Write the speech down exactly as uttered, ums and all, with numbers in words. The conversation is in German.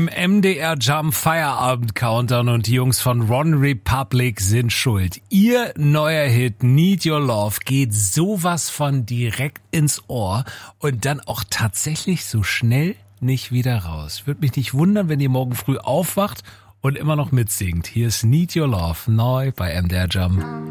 im M D R Jump Feierabend Countdown und die Jungs von One Republic sind schuld. Ihr neuer Hit Need Your Love geht sowas von direkt ins Ohr und dann auch tatsächlich so schnell nicht wieder raus. Würde mich nicht wundern, wenn ihr morgen früh aufwacht und immer noch mitsingt. Hier ist Need Your Love neu bei M D R Jump.